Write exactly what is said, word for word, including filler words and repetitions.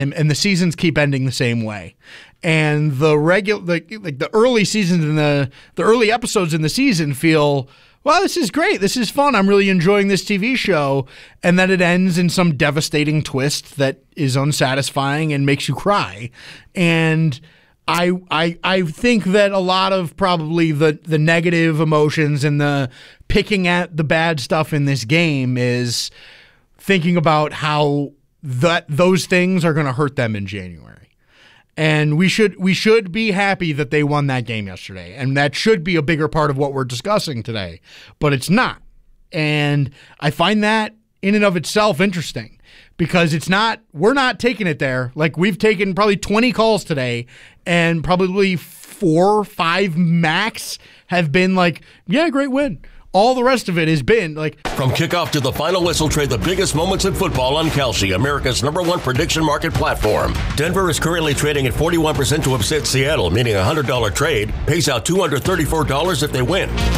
and, and the seasons keep ending the same way. And the regular, like, like the early seasons and the the early episodes in the season feel, well, this is great. This is fun. I'm really enjoying this T V show. And then it ends in some devastating twist that is unsatisfying and makes you cry. And I I I think that a lot of probably the, the negative emotions and the picking at the bad stuff in this game is thinking about how that those things are going to hurt them in January. And we should we should be happy that they won that game yesterday. And that should be a bigger part of what we're discussing today. But it's not. And I find that in and of itself interesting because it's not, we're not taking it there. Like, we've taken probably twenty calls today and probably four, five max have been like, yeah, great win. All the rest of it has been like... From kickoff to the final whistle, trade the biggest moments in football on Kalshi, America's number one prediction market platform. Denver is currently trading at forty-one percent to upset Seattle, meaning a one hundred dollars trade pays out two hundred thirty-four dollars if they win.